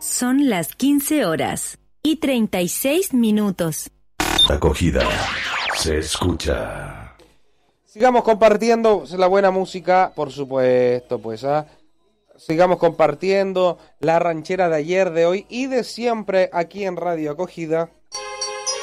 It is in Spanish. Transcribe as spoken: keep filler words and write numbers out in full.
Son las quince horas y treinta y seis minutos. Acogida se escucha. Sigamos compartiendo la buena música, por supuesto, pues, ¿ah? Sigamos compartiendo la ranchera de ayer, de hoy y de siempre aquí en Radio Acogida.